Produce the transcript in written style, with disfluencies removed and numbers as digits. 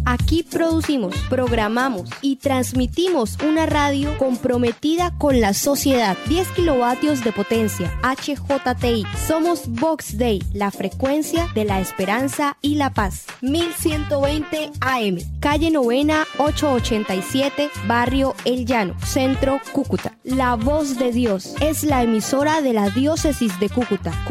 Aquí producimos, programamos y transmitimos una radio comprometida con la sociedad. 10 kilovatios de potencia, HJTI. Somos Vox Day, la frecuencia de la esperanza y la paz. 1120 AM, calle Novena 887, barrio El Llano, Centro Cúcuta. La Voz de Dios es la emisora de la Diócesis de Cúcuta.